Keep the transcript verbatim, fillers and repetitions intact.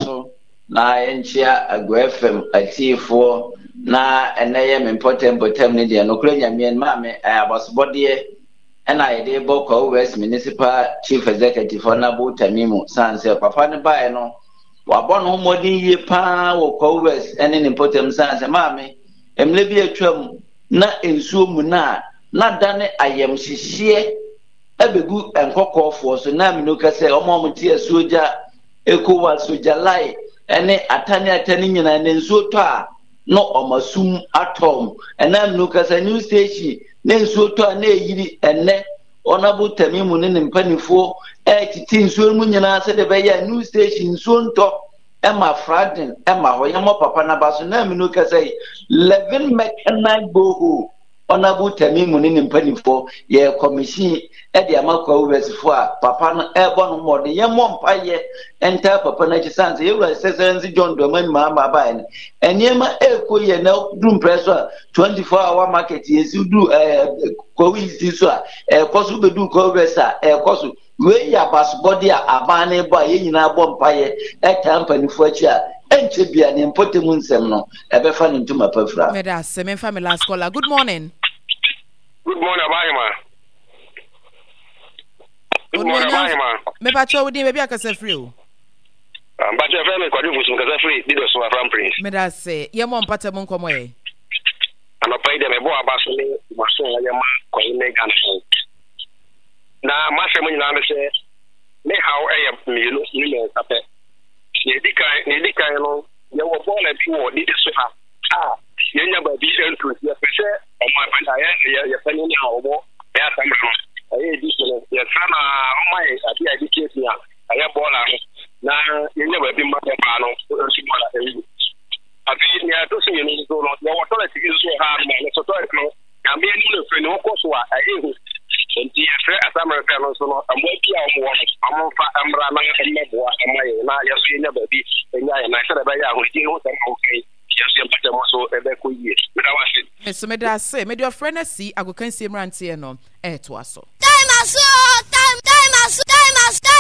so na enchia agwefem atifo na eneye me important botem ne de no kura nyame maame abasbode ena yede boko West Municipal Chief Executive Honorable Tamimu Sanse papa ne bae no wabɔ no modin yie pa wo West ene ne important Sanse maame emle bi atwam na ensuo mu na na dane ayem hihie ebegu enkokofo so na mino kase omo mti asuoja ekowa soja lai ene atane atane nyina ne nsuo to a no omasum atom ena mino kase new station ne nsuo to a na eyiri enne Honorable Tamimu ne mpanifo e titi nsuo mu nyina se de be ya new station nsuo nto ema fraden ema hoyamo papa na baso na mino kase eleven mechanized boho Honorable Tamimu ne mpanifo ye commission e de amakwa Westfo a papa no e bo no mode ye mompa ye enta papa na chisanse ye wura sesenzi John Doman ma ma ba en eniema e ko ye na dum presso twenty-four hour market ye si du eh ko wi si so a e koso be du ko West e koso we ya basbody a abane ba ye nyina bo mpa ye e ta mpanifo achi a enche bia ne mpotemu nsem no e be fa ne ntuma pafra me da se me family last caller. Good morning. Good morning, Abayima. Good morning, Abayima. Me pa cho wudi me bia kase free o. Um ba che free me kwadu fusun kase free di do so from prince. Me da se ye mo mpata mo nkomo ye. Ana pay de me bo abaso ni maso ya ma ko ine gan. Na ma se mo nyina me se me how e ya me no ni me tape. Ni dikai ni dikai no ye wo bo na bi wo di de so ha. Ah, ye nya ba bi entu ye pese o ma pa ya ye ye fani ni ha obo ya sama no aye di so ye sana o ma ye ati ya di case ya aye bola na ye nya ba bi ma pa no so bola e yi abi ni ato so ye ni so no ye wo to le ti so ha ma le so to e no ya me ni le fe no ko so a aye hu enti ye fe asama fe no so no ambo ki a mo wo amo fa amra na emme bo ama ye na ye so ye nya ba bi enya ye na se ba ya ho ti ho se mo okay yes empate mo so ebe ko yie me da wase yes me da say me your friend see agokan see mrantie no eh to aso time aso time time aso time aso